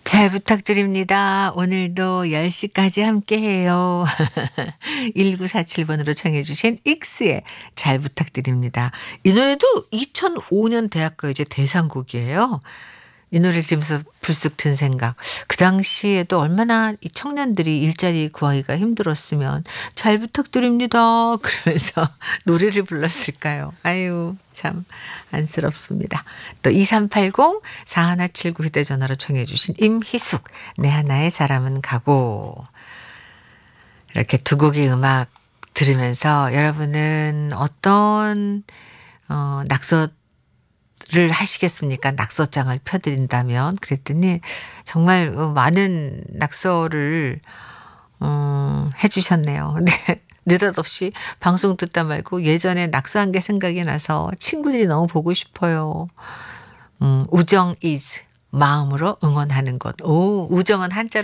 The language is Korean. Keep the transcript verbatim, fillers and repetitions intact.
잘 부탁드립니다. 오늘도 열 시까지 함께해요. 일구사칠 번으로 청해 주신 익스의 잘 부탁드립니다. 이 노래도 이천오 년 대학가요제 대상곡이에요. 이 노래를 들으면서 불쑥 든 생각. 그 당시에도 얼마나 이 청년들이 일자리 구하기가 힘들었으면 잘 부탁드립니다. 그러면서 노래를 불렀을까요? 아유, 참 안쓰럽습니다. 또 이삼팔공 사일칠구 휴대전화로 청해 주신 임희숙 내 하나의 사람은 가고. 이렇게 두 곡의 음악 들으면서 여러분은 어떤 어, 낙서 를 하시겠습니까? 낙서장을 펴드린다면 그랬더니 정말 많은 낙서를 음, 해주셨네요. 네. 느닷없이 방송 듣다 말고 예전에 낙서한 게 생각이 나서 친구들이 너무 보고 싶어요. 음, 우정 is 마음으로 응원하는 것. 오, 우정은 한자로